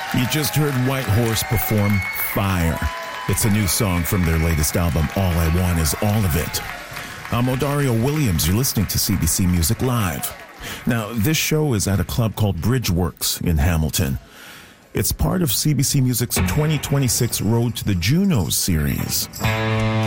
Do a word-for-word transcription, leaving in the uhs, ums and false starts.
You just heard White Horse perform Fire. It's a new song from their latest album, All I Want Is All of It. I'm Odario Williams. You're listening to C B C Music Live. Now, this show is at a club called Bridgeworks in Hamilton. It's part of C B C Music's twenty twenty-six Road to the Junos series.